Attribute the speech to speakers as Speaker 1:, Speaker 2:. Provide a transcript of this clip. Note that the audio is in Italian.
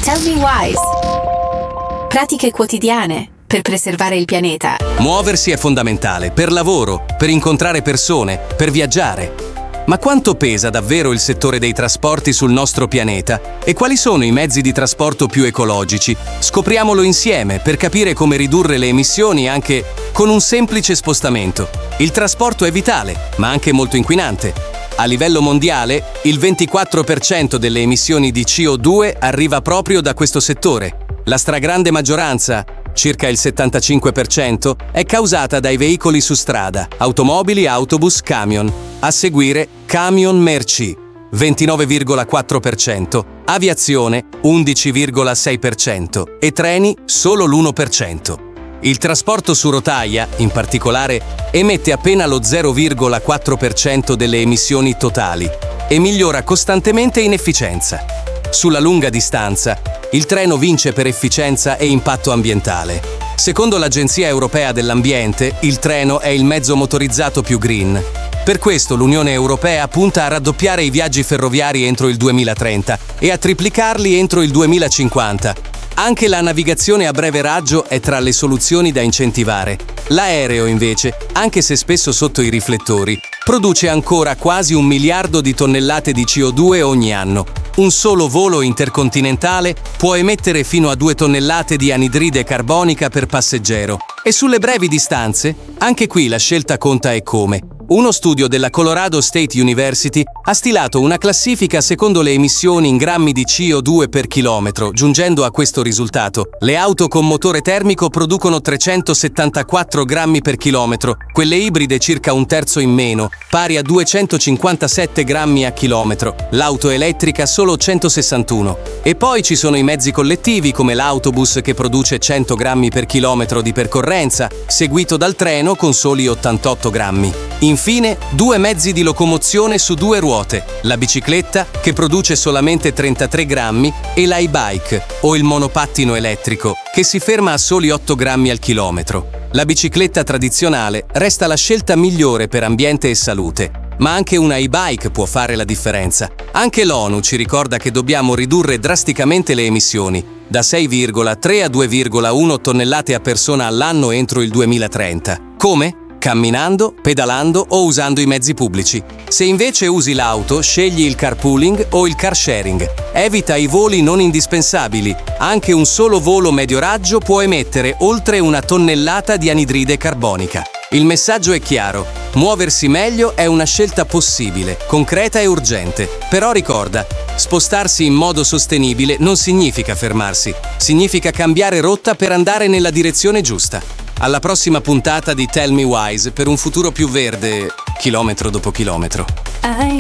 Speaker 1: Tell me Wise. Pratiche quotidiane per preservare il pianeta.
Speaker 2: Muoversi è fondamentale per lavoro, per incontrare persone, per viaggiare. Ma quanto pesa davvero il settore dei trasporti sul nostro pianeta e quali sono i mezzi di trasporto più ecologici? Scopriamolo insieme per capire come ridurre le emissioni anche con un semplice spostamento. Il trasporto è vitale, ma anche molto inquinante. A livello mondiale, il 24% delle emissioni di CO2 arriva proprio da questo settore. La stragrande maggioranza, circa il 75%, è causata dai veicoli su strada, automobili, autobus, camion. A seguire, camion merci, 29,4%, aviazione, 11,6% e treni, solo l'1%. Il trasporto su rotaia, in particolare, emette appena lo 0,4% delle emissioni totali e migliora costantemente in efficienza. Sulla lunga distanza, il treno vince per efficienza e impatto ambientale. Secondo l'Agenzia Europea dell'Ambiente, il treno è il mezzo motorizzato più green. Per questo l'Unione Europea punta a raddoppiare i viaggi ferroviari entro il 2030 e a triplicarli entro il 2050. Anche la navigazione a breve raggio è tra le soluzioni da incentivare. L'aereo, invece, anche se spesso sotto i riflettori, produce ancora quasi 1 miliardo di tonnellate di CO2 ogni anno. Un solo volo intercontinentale può emettere fino a 2 tonnellate di anidride carbonica per passeggero. E sulle brevi distanze, anche qui la scelta conta e come. Uno studio della Colorado State University ha stilato una classifica secondo le emissioni in grammi di CO2 per chilometro, giungendo a questo risultato. Le auto con motore termico producono 374 grammi per chilometro, quelle ibride circa un terzo in meno, pari a 257 grammi a chilometro, l'auto elettrica solo 161. E poi ci sono i mezzi collettivi come l'autobus che produce 100 grammi per chilometro di percorrenza, seguito dal treno con soli 88 grammi. Infine, 2 mezzi di locomozione su 2 ruote, la bicicletta, che produce solamente 33 grammi, e l'i-bike, o il monopattino elettrico, che si ferma a soli 8 grammi al chilometro. La bicicletta tradizionale resta la scelta migliore per ambiente e salute, ma anche una e-bike può fare la differenza. Anche l'ONU ci ricorda che dobbiamo ridurre drasticamente le emissioni, da 6,3 a 2,1 tonnellate a persona all'anno entro il 2030. Come? Camminando, pedalando o usando i mezzi pubblici. Se invece usi l'auto, scegli il carpooling o il car sharing. Evita i voli non indispensabili. Anche un solo volo medio raggio può emettere oltre 1 tonnellata di anidride carbonica. Il messaggio è chiaro. Muoversi meglio è una scelta possibile, concreta e urgente. Però ricorda, spostarsi in modo sostenibile non significa fermarsi. Significa cambiare rotta per andare nella direzione giusta. Alla prossima puntata di Tell Me Wise per un futuro più verde, chilometro dopo chilometro.